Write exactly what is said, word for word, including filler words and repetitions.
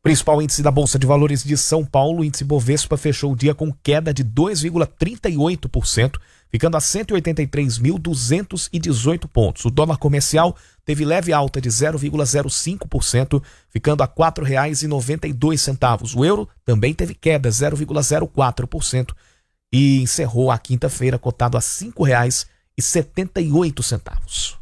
Principal índice da Bolsa de Valores de São Paulo, o índice Bovespa fechou o dia com queda de dois vírgula trinta e oito por cento, ficando a cento e oitenta e três mil duzentos e dezoito pontos. O dólar comercial teve leve alta de zero vírgula zero cinco por cento, ficando a quatro reais e noventa e dois centavos. O euro também teve queda, zero vírgula zero quatro por cento, e encerrou a quinta-feira cotado a cinco reais e setenta e oito centavos.